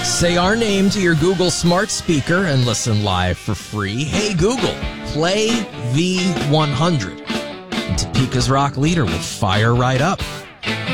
Say our name to your Google smart speaker and listen live for free. Hey Google, play V100. And Topeka's Rock Leader will fire right up.